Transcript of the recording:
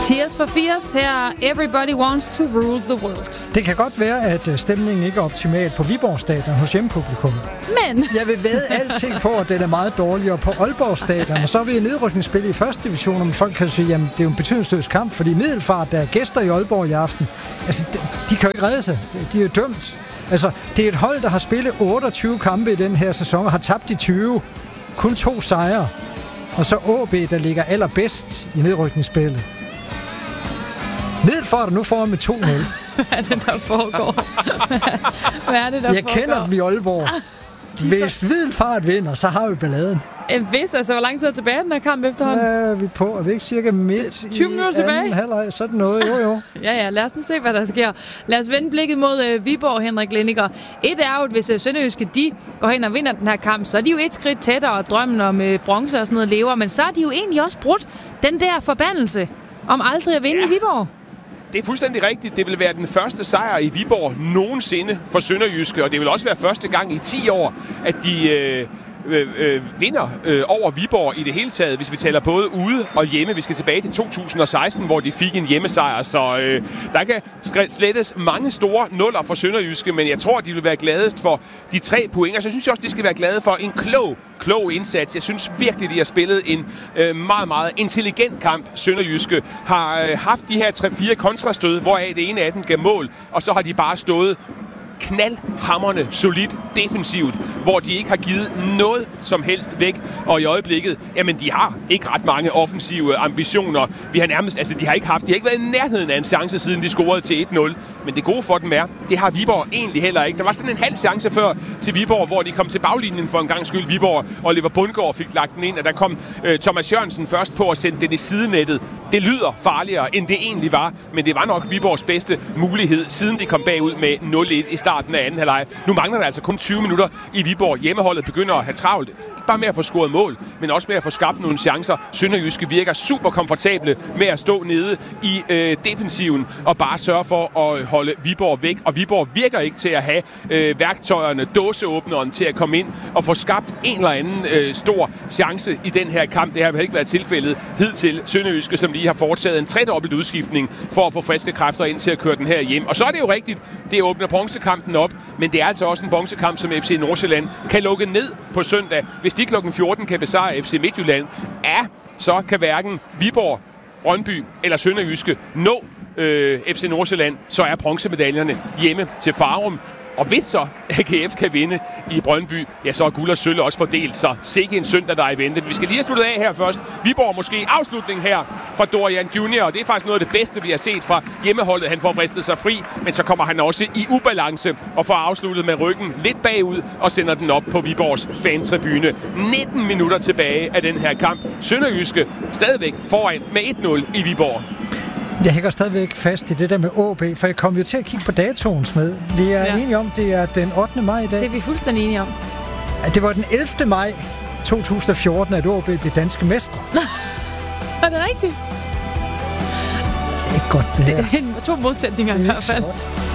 Tears for Fears, her Everybody Wants to Rule the World. Det kan godt være, at stemningen ikke er optimal på Viborg Stadion hos hjemmepublikummet. Men jeg vil vædde alting på, at den er meget dårligere på Aalborg Stadion. Og så er vi i nedrykningsspil i første division, og folk kan sige, jamen det er jo en betydningsløs kamp, fordi Middelfart, der er gæster i Aalborg i aften, altså de kan jo ikke redde sig. De er jo dømt. Altså, det er et hold, der har spillet 28 kampe i den her sæson og har tabt de 20. Kun 2 sejre. Og så AB, der ligger allerbedst i nedrykningsspillet. Middelfart nu foran med 2-0. Hvad er det, der foregår? Hvad er det, der jeg foregår? Kender dem i Aalborg. Hvis Middelfart vinder, så har vi balladen. Hvis, altså, hvor lang tid er tilbage den her kamp efterhånden? Ja, vi er på. Er vi ikke cirka midt 20 minutter tilbage? Halvleg, sådan noget, jo. Ja, lad os nu se, hvad der sker. Lad os vende blikket mod Viborg, Henrik Lindiger. Et er jo, at hvis Sønderjyske, de går hen og vinder den her kamp, så er de jo et skridt tættere, og drømmen om bronze og sådan noget lever. Men så er de jo egentlig også brudt den der forbandelse om aldrig at vinde i Viborg. Det er fuldstændig rigtigt. Det vil være den første sejr i Viborg nogensinde for Sønderjyske, og det vil også være første gang i 10 år, at de vinder over Viborg i det hele taget, hvis vi tæller både ude og hjemme. Vi skal tilbage til 2016, hvor de fik en hjemmesejr, så der kan slettes mange store nuller for Sønderjyske, men jeg tror, de vil være gladest for de 3 point, og så synes jeg også, de skal være glade for en klog indsats. Jeg synes virkelig, de har spillet en meget, meget intelligent kamp. Sønderjyske har haft de her 3-4 kontrastød, hvoraf det ene af dem gav mål, og så har de bare stået knaldhamrende solidt defensivt, hvor de ikke har givet noget som helst væk. Og i øjeblikket, jamen de har ikke ret mange offensive ambitioner. Vi har nærmest, altså de har ikke været i nærheden af en chance, siden de scorede til 1-0. Men det gode for dem er, det har Viborg egentlig heller ikke. Der var sådan en halv chance før til Viborg, hvor de kom til baglinjen for en gang skyld. Viborg og Oliver Bundgaard fik lagt den ind, og der kom Thomas Jørgensen først på at sende den i sidenettet. Det lyder farligere, end det egentlig var, men det var nok Viborgs bedste mulighed, siden de kom bagud med 0-1 i starten af anden halvleg. Nu mangler der altså kun 20 minutter i Viborg. Hjemmeholdet begynder at have travlt. Ikke bare med at få scoret mål, men også med at få skabt nogle chancer. Sønderjyske virker super komfortable med at stå nede i defensiven og bare sørge for at holde Viborg væk. Og Viborg virker ikke til at have værktøjerne, dåseåbneren til at komme ind og få skabt en eller anden stor chance i den her kamp. Det har ikke været tilfældet hidtil. Sønderjyske, som lige har foretaget en 3-dobbelt udskiftning for at få friske kræfter ind til at køre den her hjem. Og så er det jo rigtigt, det åbner bronzekampen op, men det er altså også en bronzekamp, som FC Nordsjælland kan lukke ned på søndag. Hvis de klokken 14 kan besejre FC Midtjylland, så kan hverken Viborg, Brøndby eller Sønderjyske nå FC Nordsjælland, så er bronzemedaljerne hjemme til Farum. Og hvis så AGF kan vinde i Brøndby, ja, så er guld og sølv også fordelt. Så sikke en søndag, der er i vente. Vi skal lige have sluttet af her først. Viborg måske afslutning her fra Dorian Junior. Og det er faktisk noget af det bedste, vi har set fra hjemmeholdet. Han får vristet sig fri, men så kommer han også i ubalance og får afsluttet med ryggen lidt bagud og sender den op på Viborgs fantribune. 19 minutter tilbage af den her kamp. Sønderjyske stadigvæk foran med 1-0 i Viborg. Jeg hænger stadigvæk fast i det der med AB, for jeg kom jo til at kigge på datoen med. Vi er enige om, det er den 8. maj i dag. Det er vi fuldstændig enige om. Det var den 11. maj 2014, at AB blev danske mestre. Er det rigtigt? Det er ikke godt, det her. Det er 2 modsætninger i hvert fald.